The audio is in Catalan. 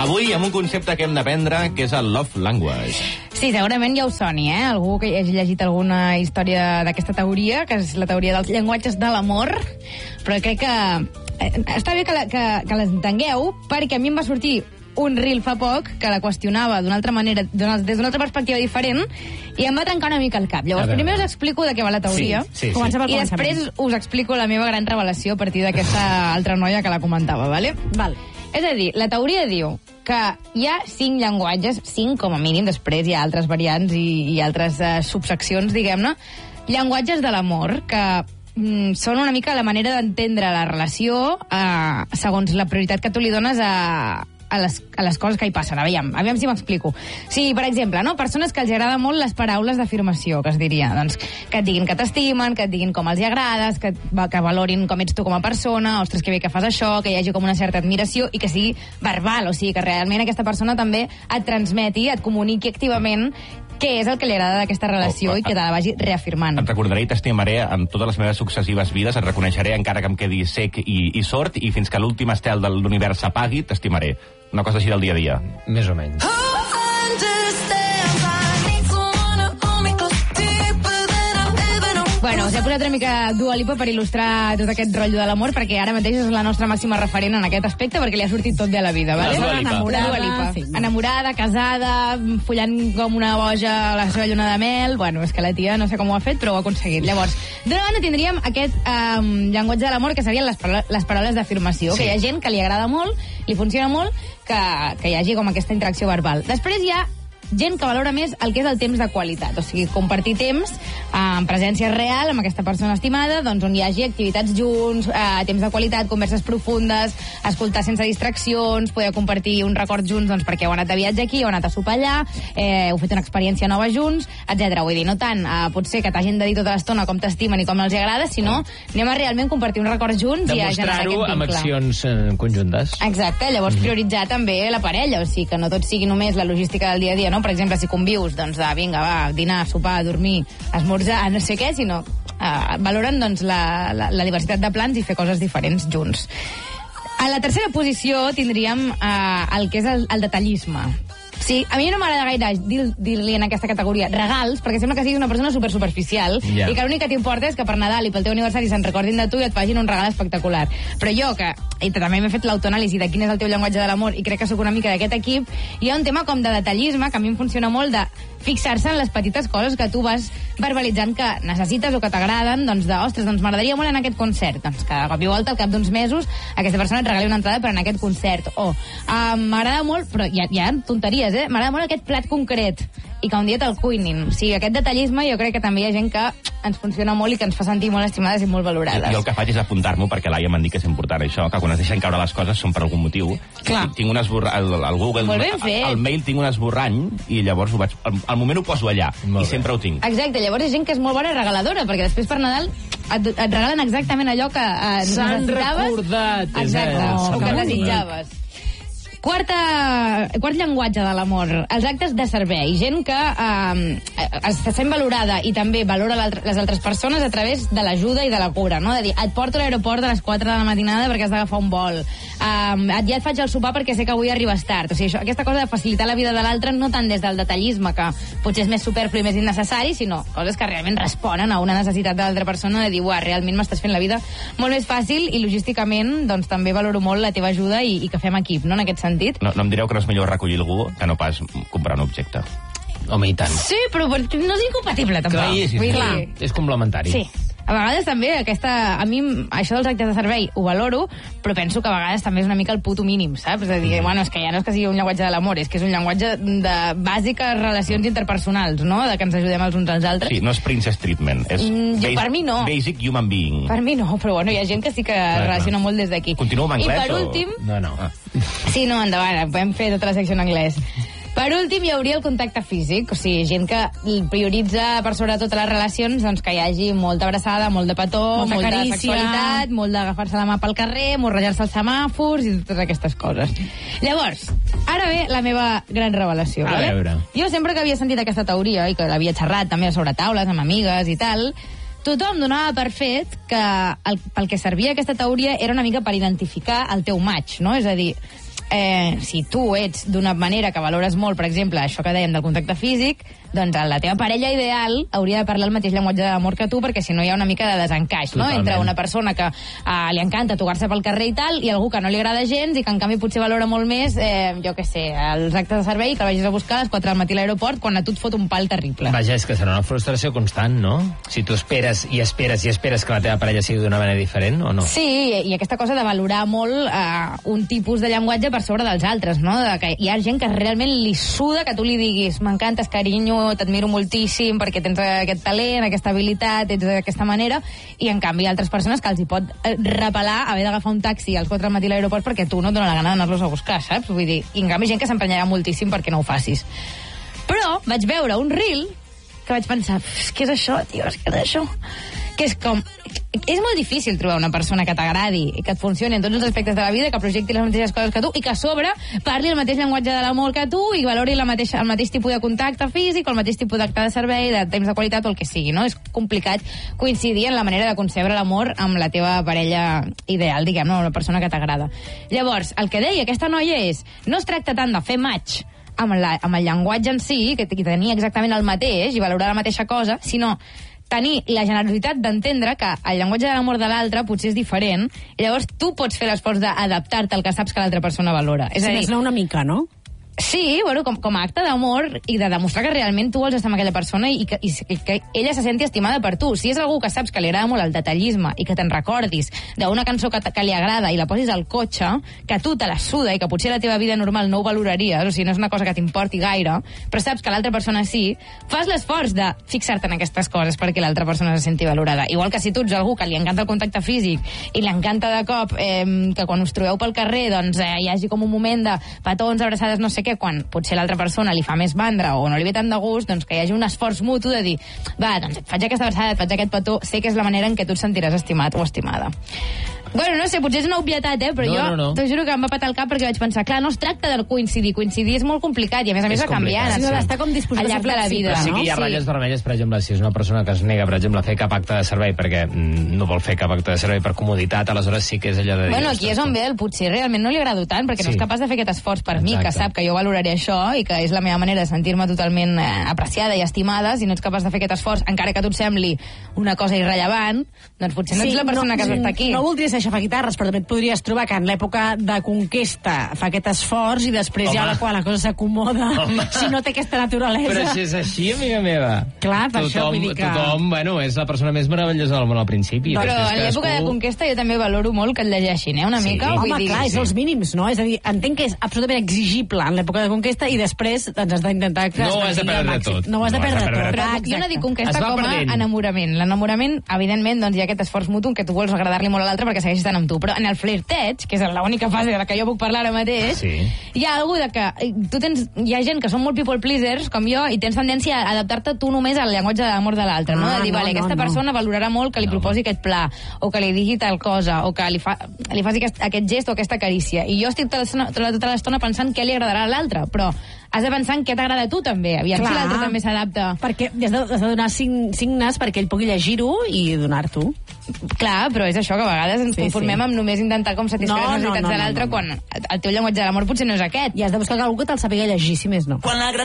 Avui amb un concepte que hem d'aprendre, que és el love language. Sí, segurament ja us soni, algú que hagi llegit alguna història d'aquesta teoria, que és la teoria dels llenguatges de l'amor, però crec que està bé que l'entengueu, perquè a mi em va sortir un reel fa poc que la qüestionava d'una altra manera, des d'una altra perspectiva diferent, i em va trencar una mica el cap. Llavors, primer us explico de què va la teoria, sí. I després us explico la meva gran revelació a partir d'aquesta altra noia que la comentava, vale? Val. És a dir, la teoria diu que hi ha 5 llenguatges, 5 com a mínim, després hi ha altres variants i altres subseccions, diguem-ne, llenguatges de l'amor, que són una mica la manera d'entendre la relació segons la prioritat que tu li dones a les coses que hi passen. Aviam si m'explico. Sí, per exemple, no? Persones que els agrada molt les paraules d'afirmació, que es diria. Doncs que et diguin que t'estimen, que et diguin com els hi agrades, que valorin com ets tu com a persona, ostres, que bé que fas això, que hi hagi com una certa admiració i que sigui verbal, o sigui, que realment aquesta persona també et transmeti, et comuniqui activament què és el que li agrada d'aquesta relació i que te la vagi reafirmant. Et recordaré i t'estimaré en totes les meves successives vides, et reconeixeré encara que em quedi sec i sord, i fins que l'últim estel de l'univers s'apagui, t'estimaré. Una cosa així del dia a dia. Més o menys. Bueno, us he posat una mica Dua Lipa per il·lustrar tot aquest rotllo de l'amor, perquè ara mateix és la nostra màxima referent en aquest aspecte, perquè li ha sortit tot bé a la vida, vale? Dua Lipa. Dua Lipa. Sí. Enamorada, casada, follant com una boja a la seva lluna de mel. Bueno, és que la tia no sé com ho ha fet, però ho ha aconseguit. Llavors, d'una banda tindríem aquest llenguatge de l'amor, que serien les paraules d'afirmació, que hi ha gent que li agrada molt, li funciona molt, que hi hagi com aquesta interacció verbal. Després hi ha gent que valora més el que és el temps de qualitat, o sigui, compartir temps en presència real amb aquesta persona estimada, doncs on hi hagi activitats junts, temps de qualitat, converses profundes, escoltar sense distraccions, poder compartir un record junts, doncs perquè heu anat de viatge aquí, heu anat a sopar allà, heu fet una experiència nova junts, etc. Vull dir, no tant potser que t'hagin de dir tota l'estona com t'estimen i com els agrada, sinó anem a realment compartir un record junts i a generar aquest vincle. Demostrar-ho amb accions conjuntes. Exacte, llavors prioritzar també la parella, o sigui, que no tot sigui només la logística del dia a dia, no? Per exemple, si convius, doncs, vinga, va, dinar, sopar, dormir, esmorzar, no sé què, sinó valoren, doncs, la diversitat de plans i fer coses diferents junts. A la tercera posició tindríem el que és el detallisme. Sí, a mi no m'agrada gaire dir-li en aquesta categoria regals, perquè sembla que siguis una persona superficial i que l'únic que t'importa és que per Nadal i pel teu aniversari se'n recordin de tu i et facin un regal espectacular. Però jo, i també m'he fet l'autoanàlisi de quin és el teu llenguatge de l'amor i crec que sóc una mica d'aquest equip, hi ha un tema com de detallisme que a mi em funciona molt, de fixar-se en les petites coses que tu vas verbalitzant que necessites o que t'agraden, doncs ostres, doncs m'agradaria molt en aquest concert, doncs que de cop i volta al cap d'uns mesos aquesta persona et regali una entrada per anar a aquest concert, o m'agrada molt, però hi ha tonteries, m'agrada molt aquest plat concret i que un dia te'l cuinin. O sigui, aquest detallisme jo crec que també hi ha gent que ens funciona molt i que ens fa sentir molt estimades i molt valorades. Jo el que faig és apuntar-m'ho, perquè l'Aia m'han dit que és important això, que quan es deixen caure les coses són per algun motiu. Clar. Tinc un al Google, al mail tinc un esborrany i llavors ho vaig, al moment ho poso allà i sempre ho tinc. Exacte, llavors hi ha gent que és molt bona regaladora, perquè després per Nadal et regalen exactament allò que s'han necessitaves. Recordat. Exacte, o que desitjaves. Quart llenguatge de l'amor, els actes de servei. Gent que es sent valorada i també valora les altres persones a través de l'ajuda i de la cura, no? De dir, et porto a l'aeroport a les 4 de la matinada perquè has d'agafar un vol. Ja et faig el sopar perquè sé que avui arribes tard. O sigui, aquesta cosa de facilitar la vida de l'altre, no tant des del detallisme, que potser és més superflu i més innecessari, sinó coses que realment responen a una necessitat de l'altra persona, de dir, realment m'estàs fent la vida molt més fàcil i logísticament doncs també valoro molt la teva ajuda i que fem equip, no?, en aquest sentit. No em direu que no és millor recollir algú que no pas comprar un objecte. Home, i tant. Sí, però no és incompatible, tampoc. Clar, és complementari. Sí. A vegades també a mi això dels actes de servei ho valoro, però penso que a vegades també és una mica el puto mínim, saps? És a dir, és que ja no és que sigui un llenguatge de l'amor, és que és un llenguatge de bàsiques relacions interpersonals, no?, de que ens ajudem els uns als altres. Sí, no és princess treatment, és per mi no. Basic human being. Per mi no, però hi ha gent que sí que relaciona molt des d'aquí. Continuo amb anglès? I per últim... No. Sí, no, endavant, podem fer tota la secció en anglès. Per últim, hi hauria el contacte físic, o sigui, gent que prioritza per sobre totes les relacions doncs, que hi hagi molta abraçada, molt de petó, molta sexualitat, molt d'agafar-se la mà pel carrer, morrejar-se els semàfors i totes aquestes coses. Llavors, ara ve la meva gran revelació. A veure. Jo sempre que havia sentit aquesta teoria i que l'havia xerrat també sobre taules amb amigues i tal, tothom donava per fet que pel que servia aquesta teoria era una mica per identificar el teu match, no? És a dir, si tu ets d'una manera que valores molt, per exemple, això que dèiem del contacte físic, doncs la teva parella ideal hauria de parlar el mateix llenguatge de l'amor que tu, perquè si no hi ha una mica de desencaix, no? Entre una persona que li encanta tocar-se pel carrer i tal, i algú que no li agrada gens i que en canvi potser valora molt més, jo què sé, els actes de servei, que el vagis a buscar a les 4 del matí a l'aeroport quan a tu et fot un pal terrible. Vaja, és que serà una frustració constant, no? Si tu esperes i esperes i esperes que la teva parella sigui d'una manera diferent, o no? Sí, i aquesta cosa de valorar molt un tipus de llenguatge per sobre dels altres, no? De que hi ha gent que realment li suda que tu li diguis m'encantes, carinyo, t'admiro moltíssim perquè tens aquest talent, aquesta habilitat, ets d'aquesta manera, i en canvi altres persones que els hi pot repelar haver d'agafar un taxi als 4 del matí a l'aeroport perquè tu no et dona la gana d'anar-los a buscar, saps? Vull dir, i en canvi gent que s'emprenyarà moltíssim perquè no ho facis. Però vaig veure un reel que vaig pensar, què és això, tio, què és això? Que és com... És molt difícil trobar una persona que t'agradi i que et funcioni en tots els aspectes de la vida, que projecti les mateixes coses que tu i que a sobre parli el mateix llenguatge de l'amor que tu i valori el mateix tipus de contacte físic o el mateix tipus d'acte de servei, de temps de qualitat o el que sigui, no? És complicat coincidir en la manera de concebre l'amor amb la teva parella ideal, diguem, no? La persona que t'agrada. Llavors, el que deia aquesta noia és, no es tracta tant de fer match amb el llenguatge en si, que tenir exactament el mateix i valorar la mateixa cosa, sinó tenir la generositat d'entendre que el llenguatge de l'amor de l'altre potser és diferent i llavors tu pots fer l'esforç d'adaptar-te al que saps que l'altra persona valora. És a dir, una mica, no? Sí, bueno, com a acte d'amor i de demostrar que realment tu vols estar amb aquella persona i que ella se senti estimada per tu. Si és algú que saps que li agrada molt el detallisme i que te'n recordis d'una cançó que li agrada i la posis al cotxe, que tu te la suda i que potser la teva vida normal no ho valoraries, o sigui, no és una cosa que t'importi gaire, però saps que l'altra persona sí, fas l'esforç de fixar-te en aquestes coses perquè l'altra persona se senti valorada. Igual que si tu ets algú que li encanta el contacte físic i li encanta de cop que quan us trobeu pel carrer doncs hi hagi com un moment de petons, abraçades, no sé què, quan potser l'altra persona li fa més mandra o no li ve tant de gust, doncs que hi hagi un esforç mutu de dir, va, doncs et faig aquesta abraçada, et faig aquest petó, sé que és la manera en què tu et sentiràs estimat o estimada. Bueno, no sé, potser és una obvietat, però no. T'ho juro que em va patar el cap perquè vaig pensar, clar, no es tracta de coincidir és molt complicat i a més va canviant sinó d'estar com disposat al llarg de la vida. Però sí que hi ha ratlles vermelles, per exemple, si és una persona que es nega, per exemple, a fer cap acte de servei perquè no vol fer cap acte de servei per comoditat, aleshores sí que és allò de dir... Bueno, aquí és on ve el potser realment no li agrado tant perquè no és capaç de fer aquest esforç per mi, que sap que jo valoraré això i que és la meva manera de sentir-me totalment apreciada i estimada. Si no ets capaç de fer aquest esforç, encara que a tu et sembli una cosa irrellevant, doncs potser no ets la persona que has d'estar aquí. No voldria ser xafaguitarres, però també et podries trobar que en l'època de conquesta fa aquest esforç i després ja quan la cosa s'acomoda, si no té aquesta naturalesa... Però si és així, amiga meva. Clar, per això vull dir que... Tothom, bueno, és la persona més meravellosa del món al principi. Però en l'època de conquesta jo també valoro molt que et llegeixin, una mica. Home, clar, és els mínims, no? És a dir, entenc que és absolutament exigible en l'època de conquesta i després doncs, has d'intentar... No ho has de perdre tot. No ho has de perdre tot. Però jo no dic conquesta com a enamorament. L'enamorament, evidentment, doncs hi ha aquest esforç mutu en què tu vols agradar-li molt a l'altre perquè segueixis estant amb tu. Però en el flirteig, que és l'única fase de la que jo puc parlar ara mateix, hi ha algú de que hi ha gent que són molt people pleasers, com jo, i tens tendència a adaptar-te tu només al llenguatge de l'amor de l'altre, no? De dir, vale, aquesta persona valorarà molt que li proposi aquest pla, o que li digui tal cosa, o que li faci aquest gest o aquesta carícia. I jo estic tota l'estona pensant què li agradarà a l'altre, però has de pensar en què t'agrada a tu també, aviam si l'altre també s'adapta. Perquè has de donar signes perquè ell pugui llegir-ho i donar-t'ho. Clar, però és això, que a vegades ens conformem amb només intentar com satisfer les necessitats de l'altre quan el teu llenguatge de l'amor potser no és aquest. I has de buscar algú que te'l sàpiga llegir, si més no.